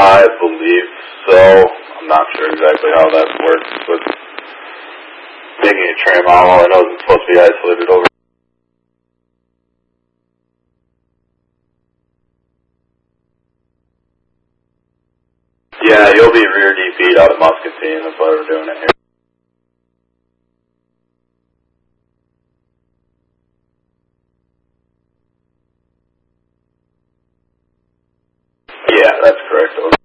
I believe so. I'm not sure exactly how that works with making a tram out. All I know is it's supposed to be isolated over. Yeah, you'll be rear DP'd out of Muscatine. That's why we're doing it here. Yeah, that's correct.